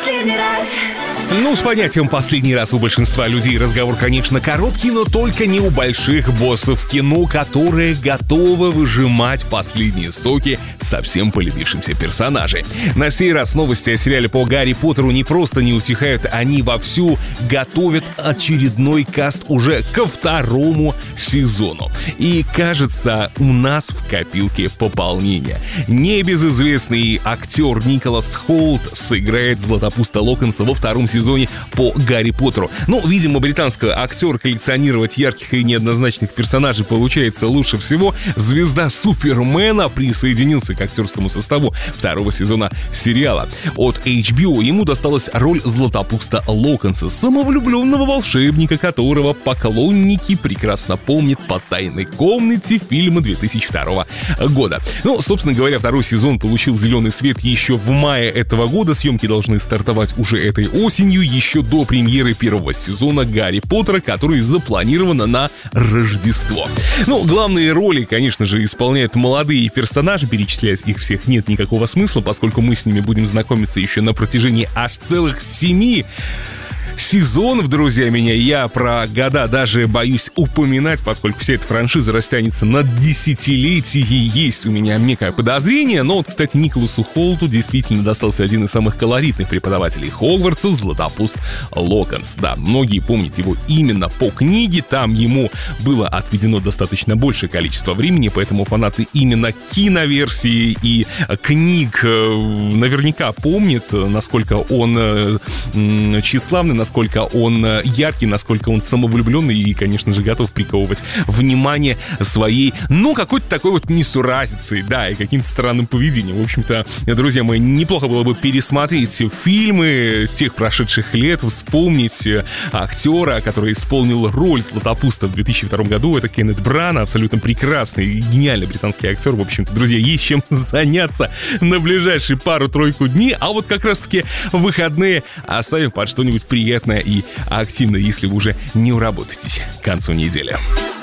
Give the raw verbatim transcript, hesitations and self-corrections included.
последний раз. Ну, с понятием «последний раз» у большинства людей разговор, конечно, короткий, но только не у больших боссов кино, которые готовы выжимать последние соки совсем полюбившимся персонажей. На сей раз новости о сериале по Гарри Поттеру не просто не утихают, они вовсю готовят очередной каст уже ко второму сезону. И, кажется, у нас в копилке пополнение. Небезызвестный актер Николас Холт сыграет Златопуста Локонса во втором сезоне сезоне по Гарри Поттеру. Ну, видимо, британский актер коллекционировать ярких и неоднозначных персонажей получается лучше всего. Звезда Супермена присоединился к актерскому составу второго сезона сериала. От эйч би о ему досталась роль Златопуста Локонса, самовлюбленного волшебника, которого поклонники прекрасно помнят по «Тайной комнате» фильма две тысячи второго года. Ну, собственно говоря, второй сезон получил зеленый свет еще в мае этого года. Съемки должны стартовать уже этой осенью, еще до премьеры первого сезона Гарри Поттера, который запланировано на Рождество. Ну, главные роли, конечно же, исполняют молодые персонажи, перечислять их всех нет никакого смысла, поскольку мы с ними будем знакомиться еще на протяжении аж целых семи сезонов, друзья меня. Я про года даже боюсь упоминать, поскольку вся эта франшиза растянется на десятилетие. Есть у меня некое подозрение. Но вот, кстати, Николасу Холту действительно достался один из самых колоритных преподавателей Хогвартса — Златопуст Локонс. Да, многие помнят его именно по книге. Там ему было отведено достаточно большее количество времени, поэтому фанаты именно киноверсии и книг наверняка помнят, насколько он тщеславный, насколько он яркий, насколько он самовлюбленный и, конечно же, готов приковывать внимание своей, ну, какой-то такой вот несуразицей, да, и каким-то странным поведением. В общем-то, друзья мои, неплохо было бы пересмотреть фильмы тех прошедших лет, вспомнить актера, который исполнил роль Златопуста в две тысячи втором году. Это Кеннет Брана, абсолютно прекрасный, гениальный британский актер. В общем-то, друзья, есть чем заняться на ближайшие пару-тройку дней, а вот как раз-таки выходные оставим под что-нибудь приятное и активно, если вы уже не уработаетесь к концу недели.